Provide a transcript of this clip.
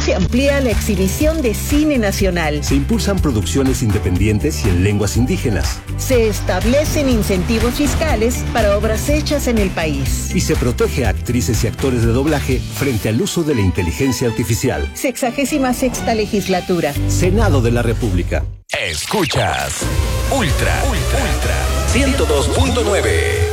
Se amplía la exhibición de cine nacional. Se impulsan producciones independientes y en lenguas indígenas. Se establecen incentivos fiscales para obras hechas en el país. Y se protege a actrices y actores de doblaje frente al uso de la inteligencia artificial. 66ª legislatura. Senado de la República. Escuchas Ultra 102.9.